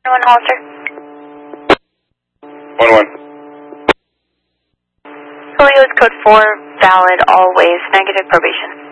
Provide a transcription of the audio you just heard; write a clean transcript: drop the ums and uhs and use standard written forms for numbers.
One Hollister. 1-1. Julio is code 4, valid, always, negative probation.